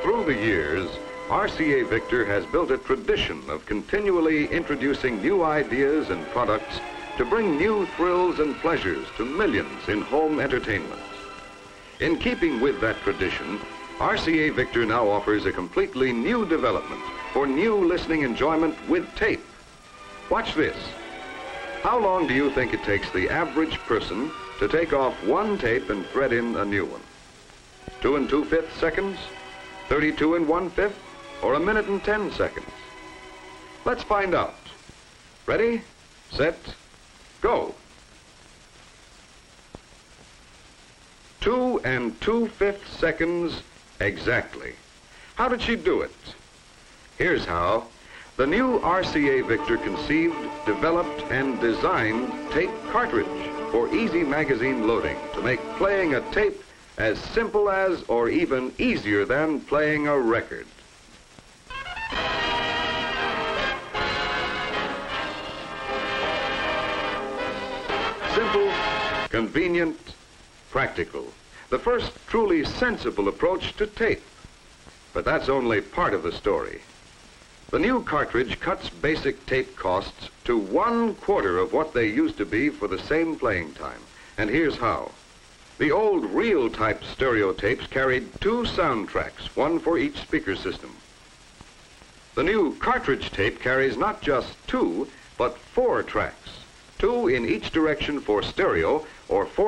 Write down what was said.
Through the years, RCA Victor has built a tradition of continually introducing new ideas and products to bring new thrills and pleasures to millions in home entertainment. In keeping with that tradition, RCA Victor now offers a completely new development for new listening enjoyment with tape. Watch this. How long do you think it takes the average person to take off one tape and thread in a new one? 2 2/5 seconds? 32 1/5? Or 1 minute and 10 seconds? Let's find out. Ready, set, go. 2 2/5 seconds exactly. How did she do it? Here's how. The new RCA Victor conceived, developed, and designed tape cartridge for easy magazine loading to make playing a tape as simple as or even easier than playing a record. Simple, convenient, practical. The first truly sensible approach to tape. But that's only part of the story. The new cartridge cuts basic tape costs to 1/4 of what they used to be for the same playing time. And here's how. The old reel-type stereo tapes carried 2 soundtracks, 1 for each speaker system. The new cartridge tape carries not just 2, but 4 tracks, 2 in each direction for stereo or 4